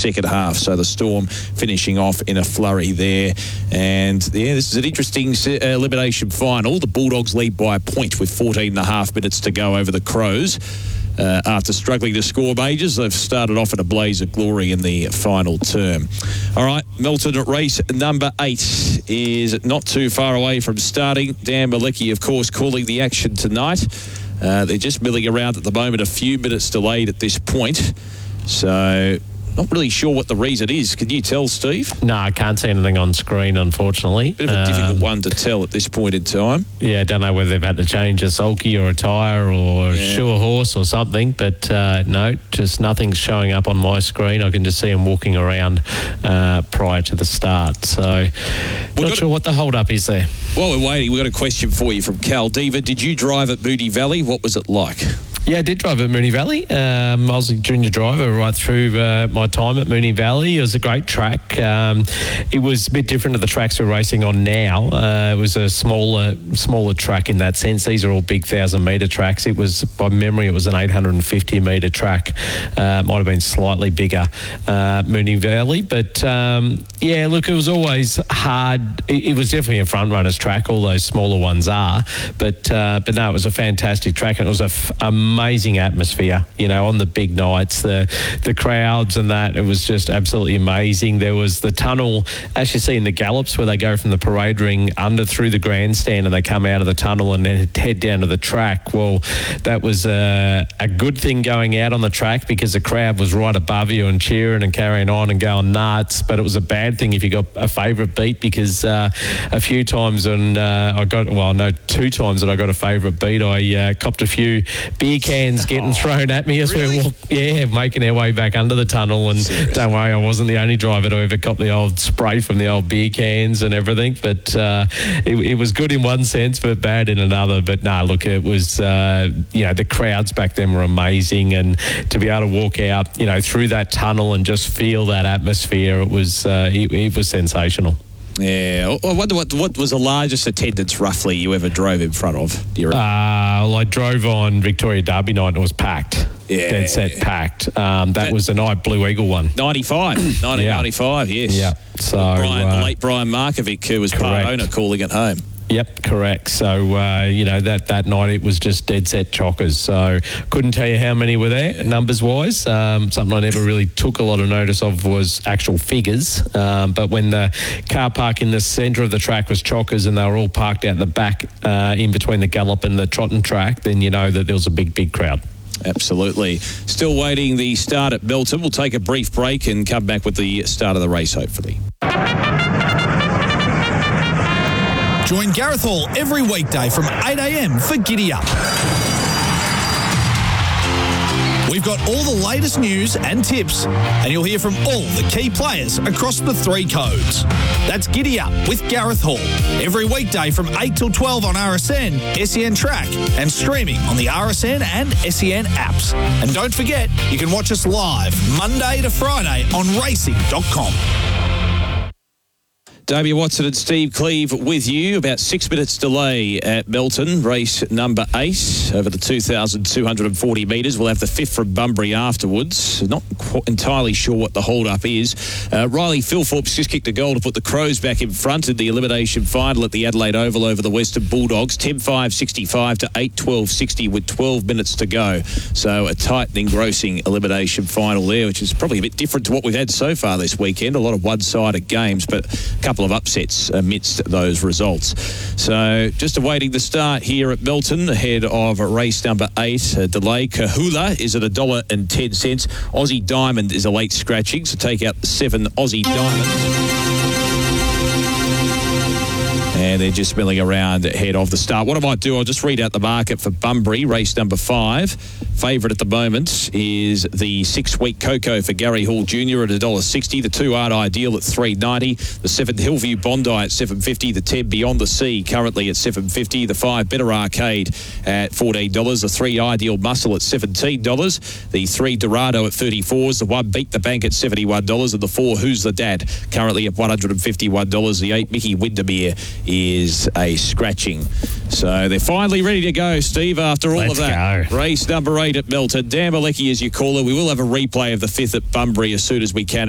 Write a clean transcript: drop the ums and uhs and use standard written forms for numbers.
second half. So the Storm finishing off in a flurry there. And, yeah, this is an interesting elimination final. The Bulldogs lead by a point with 14.5 minutes to go over the Crows. After struggling to score majors, they've started off in a blaze of glory in the final term. All right, Melton race number 8 is not too far away from starting. Dan Malecki, of course, calling the action tonight. They're just milling around at the moment, a few minutes delayed at this point. So not really sure what the reason is. Can you tell, Steve? No, I can't see anything on screen, unfortunately. Bit of a difficult one to tell at this point in time. Yeah, I don't know whether they've had to change a sulky or a tyre or shoe a horse or something, but no, just nothing's showing up on my screen. I can just see them walking around prior to the start. So not sure what the hold-up is there. While we're waiting, we've got a question for you from Cal Diva. Did you drive at Moonee Valley? What was it like? Yeah, I did drive at Moonee Valley. I was a junior driver right through my time at Moonee Valley. It was a great track. It was a bit different to the tracks we're racing on now. It was a smaller track in that sense. These are all big 1,000-metre tracks. It was, by memory, it was an 850-metre track. Might have been slightly bigger, Moonee Valley. But, yeah, look, it was always hard. It was definitely a front-runners track. All those smaller ones are. But no, it was a fantastic track, and it was amazing atmosphere, you know, on the big nights, the crowds and that. It was just absolutely amazing. There was the tunnel, as you see in the gallops, where they go from the parade ring under through the grandstand and they come out of the tunnel and then head down to the track. Well, that was a good thing going out on the track because the crowd was right above you and cheering and carrying on and going nuts. But it was a bad thing if you got a favourite beat, because a few times when two times that I got a favourite beat, I copped a few beer cans getting thrown at me as we were making our way back under the tunnel. And don't worry, I wasn't the only driver to ever cop the old spray from the old beer cans and everything. But it was good in one sense, but bad in another. But no, look, it was, the crowds back then were amazing. And to be able to walk out, through that tunnel and just feel that atmosphere, it was sensational. Yeah, I wonder what was the largest attendance roughly you ever drove in front of? Do you I drove on Victoria Derby night and it was packed. Yeah. Dead set packed. That was the night Blue Eagle one. 1995, yes. Yeah. So the late Brian Markovic, who was part owner, calling it home. Yep, correct. So, that night it was just dead set chockers. So, couldn't tell you how many were there, numbers-wise. Something I never really took a lot of notice of was actual figures. But when the car park in the centre of the track was chockers and they were all parked out the back in between the gallop and the trotting track, then you know that there was a big, big crowd. Absolutely. Still waiting the start at Melton. We'll take a brief break and come back with the start of the race, hopefully. Join Gareth Hall every weekday from 8 a.m. for Giddy Up. We've got all the latest news and tips, and you'll hear from all the key players across the 3 codes. That's Giddy Up with Gareth Hall, every weekday from 8 till 12 on RSN, SEN Track, and streaming on the RSN and SEN apps. And don't forget, you can watch us live Monday to Friday on racing.com. Damien Watson and Steve Cleve with you. About 6 minutes delay at Melton, race number 8 over the 2,240 metres. We'll have the 5th from Bunbury afterwards. Not entirely sure what the hold-up is. Riley Philthorpe's just kicked a goal to put the Crows back in front in the elimination final at the Adelaide Oval over the Western Bulldogs. 10-5-65 to 8-12-60 with 12 minutes to go. So a tight and engrossing elimination final there, which is probably a bit different to what we've had so far this weekend. A lot of one-sided games, but a couple of upsets amidst those results. So just awaiting the start here at Melton ahead of race number 8. Delay Kahula is at $1.10. Aussie Diamond is a late scratching, so take out the 7 Aussie Diamond. And they're just milling around ahead of the start. What I might do, I'll just read out the market for Bunbury, race number 5. Favourite at the moment is the 6-week Coco for Gary Hall Jr. at $1.60. The 2 Art Ideal at $3.90. The 7 Hillview Bondi at $7.50. The 10 Beyond the Sea currently at $7.50. The 5 Better Arcade at $14. The 3 Ideal Muscle at $17. The 3 Dorado at $34. The 1 Beat the Bank at $71. And the 4 Who's the Dad currently at $151. The 8 Mickey Windermere is a scratching. So they're finally ready to go, Steve, after all of that. Race number 8 at Melton. Dan Malecki is your caller. We will have a replay of the 5th at Bunbury as soon as we can.